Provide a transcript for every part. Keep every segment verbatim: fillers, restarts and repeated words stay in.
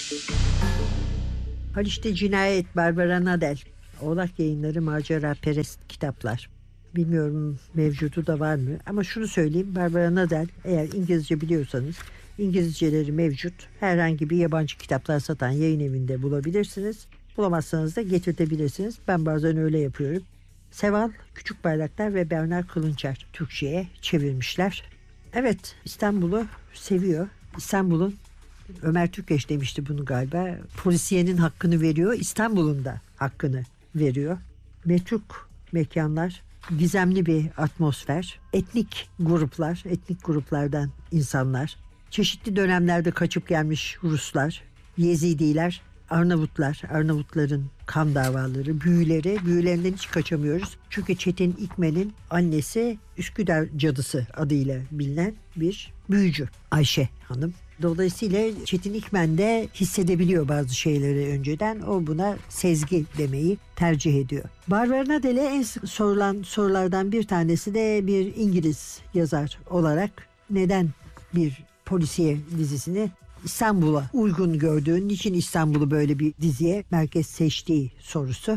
Haliç'te Cinayet, Barbara Nadel. Oğlak Yayınları, Macera Perest kitaplar. Bilmiyorum mevcudu da var mı, ama şunu söyleyeyim: Barbara Nadel, eğer İngilizce biliyorsanız İngilizceleri mevcut. Herhangi bir yabancı kitaplar satan yayın evinde bulabilirsiniz. Bulamazsanız da getirtebilirsiniz. Ben bazen öyle yapıyorum. Seval Küçük Bayraktar ve Berna Kılınçer Türkçe'ye çevirmişler. Evet, İstanbul'u seviyor. İstanbul'un, Ömer Türkeş demişti bunu galiba, polisiyenin hakkını veriyor, İstanbul'un da hakkını veriyor. Metruk mekanlar, gizemli bir atmosfer, etnik gruplar, etnik gruplardan insanlar, çeşitli dönemlerde kaçıp gelmiş Ruslar, Yezidiler, Arnavutlar, Arnavutların kan davaları, büyüleri, büyülerinden hiç kaçamıyoruz. Çünkü Çetin İkmen'in annesi Üsküdar Cadısı adıyla bilinen bir büyücü, Ayşe Hanım. Dolayısıyla Çetin İkmen de hissedebiliyor bazı şeyleri önceden. O buna sezgi demeyi tercih ediyor. Barbara Nadel'e en sık sorulan sorulardan bir tanesi de bir İngiliz yazar olarak neden bir polisiye dizisini İstanbul'a uygun gördüğün, niçin İstanbul'u böyle bir diziye merkez seçtiği sorusu.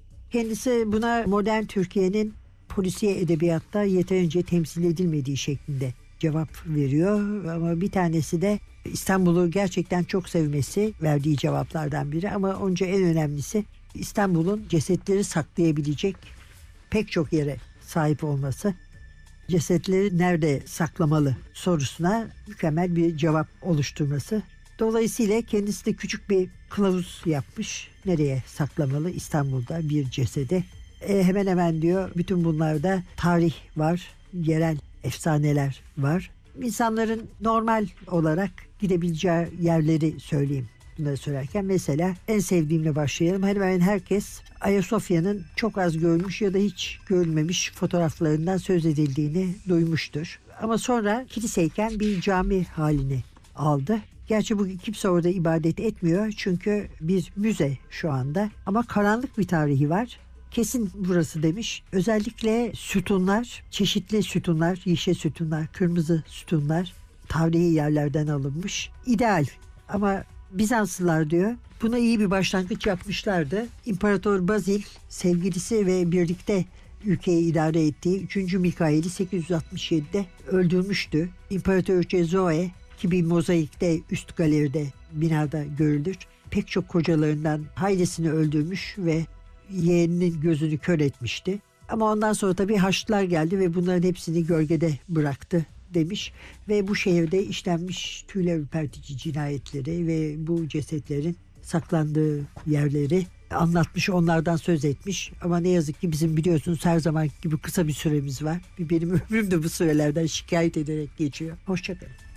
Kendisi buna modern Türkiye'nin polisiye edebiyatta yeterince temsil edilmediği şeklinde cevap veriyor. Ama bir tanesi de İstanbul'u gerçekten çok sevmesi, verdiği cevaplardan biri. Ama onca en önemlisi İstanbul'un cesetleri saklayabilecek pek çok yere sahip olması. Cesetleri nerede saklamalı sorusuna mükemmel bir cevap oluşturması. Dolayısıyla kendisi de küçük bir kılavuz yapmış. Nereye saklamalı İstanbul'da bir cesedi? E, hemen hemen diyor bütün bunlarda tarih var, yerel efsaneler var. İnsanların normal olarak gidebileceği yerleri söyleyeyim bunları söylerken. Mesela en sevdiğimle başlayalım. Hemen hemen herkes Ayasofya'nın çok az görülmüş ya da hiç görülmemiş fotoğraflarından söz edildiğini duymuştur. Ama sonra kiliseyken bir cami halini aldı. Gerçi bugün kimse orada ibadet etmiyor çünkü bir müze şu anda, ama karanlık bir tarihi var. Kesin burası demiş. Özellikle sütunlar, çeşitli sütunlar, yeşil sütunlar, kırmızı sütunlar tarihi yerlerden alınmış. İdeal, ama Bizanslılar diyor buna iyi bir başlangıç yapmışlardı. İmparator Bazil sevgilisi ve birlikte ülkeyi idare ettiği üçüncü Mikail'i sekiz yüz altmış yedide öldürmüştü. İmparatoriçe Zoe, ki bir mozaikte üst galeride binada görülür, pek çok kocalarından haylisini öldürmüş ve yeğeninin gözünü kör etmişti. Ama ondan sonra tabii Haçlılar geldi ve bunların hepsini gölgede bıraktı demiş. Ve bu şehirde işlenmiş tüyler ürpertici cinayetleri ve bu cesetlerin saklandığı yerleri anlatmış, onlardan söz etmiş. Ama ne yazık ki bizim biliyorsunuz her zaman gibi kısa bir süremiz var. Benim ömrüm de bu sürelerden şikayet ederek geçiyor. Hoşçakalın.